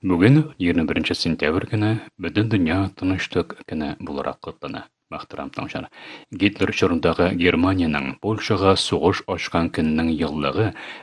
Бүген 21 сентябрь көне бөтен дөнья тынычлык көне буларак котлана. Мөхтәрәм таңчылар. Гитлер чорындагы Германиянең Польшага сугыш ачкан көннең еллыгы